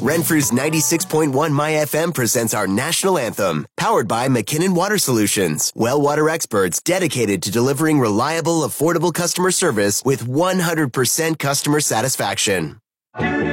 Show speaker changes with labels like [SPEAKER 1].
[SPEAKER 1] Renfrew's 96.1 My FM presents our national anthem, powered by McKinnon Water Solutions, well water experts dedicated to delivering reliable, affordable customer service with 100% customer satisfaction.